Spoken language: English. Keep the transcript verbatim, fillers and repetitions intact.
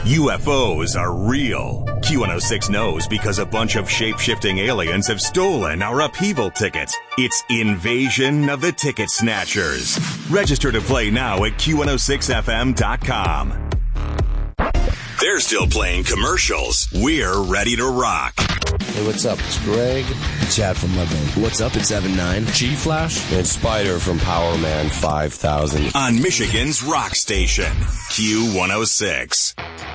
U F Os are real. Q one oh six knows because a bunch of shape-shifting aliens have stolen our upheaval tickets. It's Invasion of the Ticket Snatchers. Register to play now at Q one oh six F M dot com. They're still playing commercials. We're ready to rock. Hey, what's up? It's Greg. Chad from Mudvayne. What's up? It's Evan nine. G-Flash. And Spider from Power Man five thousand. On Michigan's rock station, Q one oh six.